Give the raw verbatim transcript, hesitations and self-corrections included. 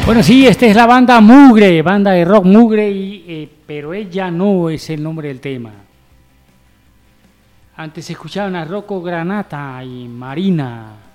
Bueno, sí, esta es la banda Mugre, banda de rock Mugre, y, eh, pero ella no es el nombre del tema. Antes escuchaban a Rocco Granata y Marina.